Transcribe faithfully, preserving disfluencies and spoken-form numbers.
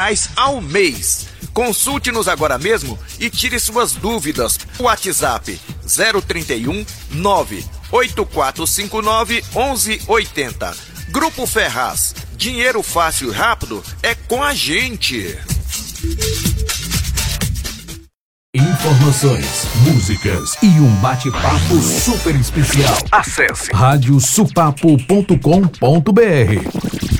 reais ao mês. Consulte-nos agora mesmo e tire suas dúvidas. WhatsApp zero trinta e um, nove oito quatro cinco nove, onze oitenta. Grupo Ferraz, dinheiro fácil e rápido é com a gente. Informações, músicas e um bate-papo super especial. Acesse rádio supapo ponto com ponto br.